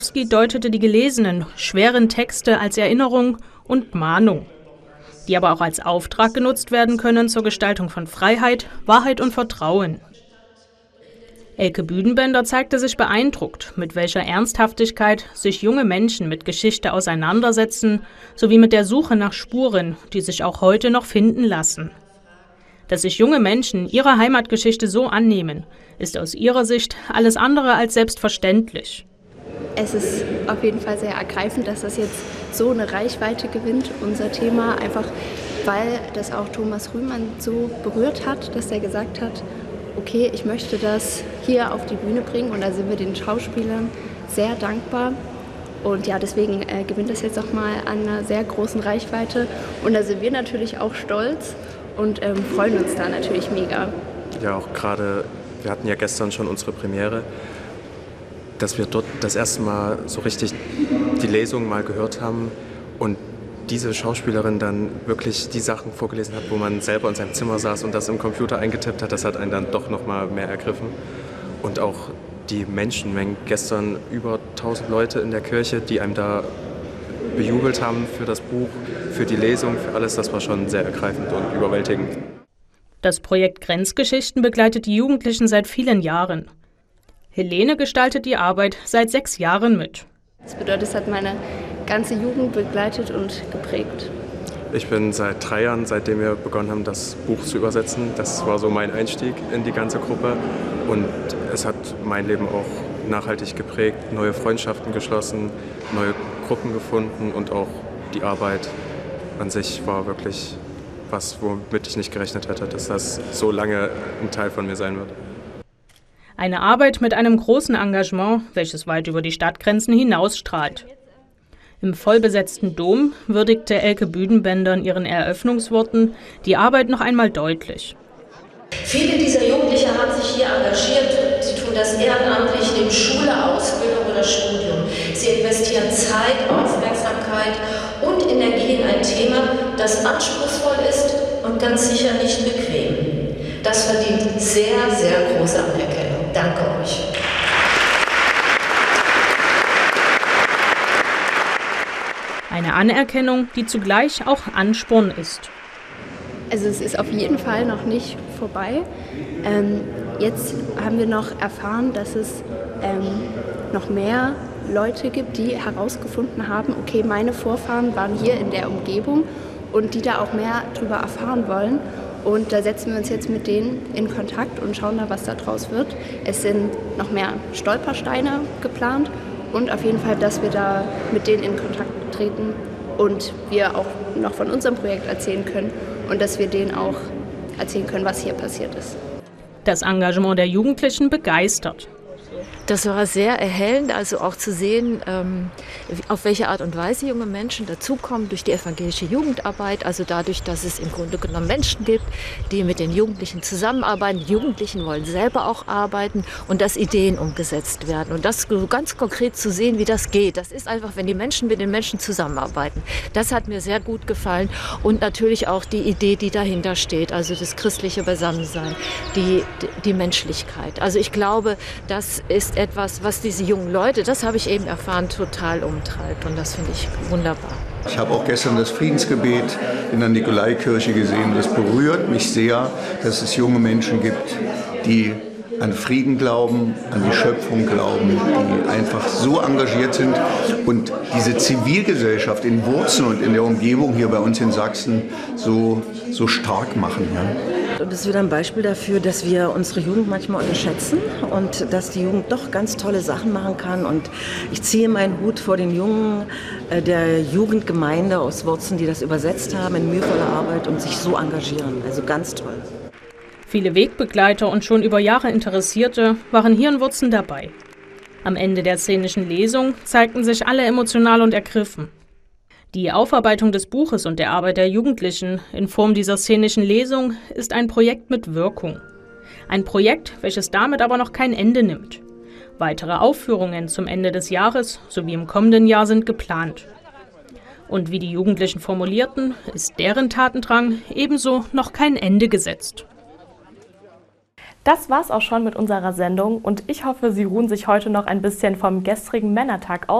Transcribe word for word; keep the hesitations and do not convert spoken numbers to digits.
Sapkowski deutete die gelesenen, schweren Texte als Erinnerung und Mahnung, die aber auch als Auftrag genutzt werden können zur Gestaltung von Freiheit, Wahrheit und Vertrauen. Elke Büdenbender zeigte sich beeindruckt, mit welcher Ernsthaftigkeit sich junge Menschen mit Geschichte auseinandersetzen, sowie mit der Suche nach Spuren, die sich auch heute noch finden lassen. Dass sich junge Menschen ihrer Heimatgeschichte so annehmen, ist aus ihrer Sicht alles andere als selbstverständlich. Es ist auf jeden Fall sehr ergreifend, dass das jetzt so eine Reichweite gewinnt, unser Thema, einfach weil das auch Thomas Rühmann so berührt hat, dass er gesagt hat, okay, ich möchte das hier auf die Bühne bringen, und da sind wir den Schauspielern sehr dankbar. Und ja, deswegen äh, gewinnt das jetzt auch mal an einer sehr großen Reichweite, und da sind wir natürlich auch stolz und ähm, freuen uns da natürlich mega. Ja, auch gerade, wir hatten ja gestern schon unsere Premiere, dass wir dort das erste Mal so richtig die Lesung mal gehört haben und diese Schauspielerin dann wirklich die Sachen vorgelesen hat, wo man selber in seinem Zimmer saß und das im Computer eingetippt hat, das hat einen dann doch noch mal mehr ergriffen. Und auch die Menschenmengen, gestern über tausend Leute in der Kirche, die einem da bejubelt haben für das Buch, für die Lesung, für alles, das war schon sehr ergreifend und überwältigend. Das Projekt Grenzgeschichten begleitet die Jugendlichen seit vielen Jahren. Helene gestaltet die Arbeit seit sechs Jahren mit. Das bedeutet, es hat meine ganze Jugend begleitet und geprägt. Ich bin seit drei Jahren, seitdem wir begonnen haben, das Buch zu übersetzen. Das war so mein Einstieg in die ganze Gruppe. Und es hat mein Leben auch nachhaltig geprägt, neue Freundschaften geschlossen, neue Gruppen gefunden, und auch die Arbeit an sich war wirklich was, womit ich nicht gerechnet hätte, dass das so lange ein Teil von mir sein wird. Eine Arbeit mit einem großen Engagement, welches weit über die Stadtgrenzen hinausstrahlt. Im vollbesetzten Dom würdigte Elke Büdenbender in ihren Eröffnungsworten die Arbeit noch einmal deutlich. Viele dieser Jugendlichen haben sich hier engagiert. Sie tun das ehrenamtlich neben Schule, Ausbildung oder Studium. Sie investieren Zeit, Aufmerksamkeit und Energie in ein Thema, das anspruchsvoll ist und ganz sicher nicht bequem. Das verdient sehr, sehr große Anerkennung. Danke euch. Eine Anerkennung, die zugleich auch Ansporn ist. Also es ist auf jeden Fall noch nicht vorbei. Ähm, jetzt haben wir noch erfahren, dass es ähm, noch mehr Leute gibt, die herausgefunden haben, okay, meine Vorfahren waren hier in der Umgebung, und die da auch mehr drüber erfahren wollen. Und da setzen wir uns jetzt mit denen in Kontakt und schauen da, was da draus wird. Es sind noch mehr Stolpersteine geplant, und auf jeden Fall, dass wir da mit denen in Kontakt treten und wir auch noch von unserem Projekt erzählen können und dass wir denen auch erzählen können, was hier passiert ist. Das Engagement der Jugendlichen begeistert. Das war sehr erhellend, also auch zu sehen, ähm, auf welche Art und Weise junge Menschen dazukommen durch die evangelische Jugendarbeit, also dadurch, dass es im Grunde genommen Menschen gibt, die mit den Jugendlichen zusammenarbeiten. Die Jugendlichen wollen selber auch arbeiten und dass Ideen umgesetzt werden. Und das ganz konkret zu sehen, wie das geht, das ist einfach, wenn die Menschen mit den Menschen zusammenarbeiten. Das hat mir sehr gut gefallen, und natürlich auch die Idee, die dahinter steht, also das christliche Beisammensein, die, die Menschlichkeit. Also ich glaube, das ist etwas, was diese jungen Leute, das habe ich eben erfahren, total umtreibt, und das finde ich wunderbar. Ich habe auch gestern das Friedensgebet in der Nikolaikirche gesehen. Das berührt mich sehr, dass es junge Menschen gibt, die an Frieden glauben, an die Schöpfung glauben, die einfach so engagiert sind und diese Zivilgesellschaft in Wurzen und in der Umgebung hier bei uns in Sachsen so, so stark machen. Ja. Das ist wieder ein Beispiel dafür, dass wir unsere Jugend manchmal unterschätzen und dass die Jugend doch ganz tolle Sachen machen kann. Und ich ziehe meinen Hut vor den Jungen der Jugendgemeinde aus Wurzen, die das übersetzt haben in mühevoller Arbeit und sich so engagieren. Also ganz toll. Viele Wegbegleiter und schon über Jahre Interessierte waren hier in Wurzen dabei. Am Ende der szenischen Lesung zeigten sich alle emotional und ergriffen. Die Aufarbeitung des Buches und der Arbeit der Jugendlichen in Form dieser szenischen Lesung ist ein Projekt mit Wirkung. Ein Projekt, welches damit aber noch kein Ende nimmt. Weitere Aufführungen zum Ende des Jahres sowie im kommenden Jahr sind geplant. Und wie die Jugendlichen formulierten, ist deren Tatendrang ebenso noch kein Ende gesetzt. Das war's auch schon mit unserer Sendung und ich hoffe, Sie ruhen sich heute noch ein bisschen vom gestrigen Männertag aus.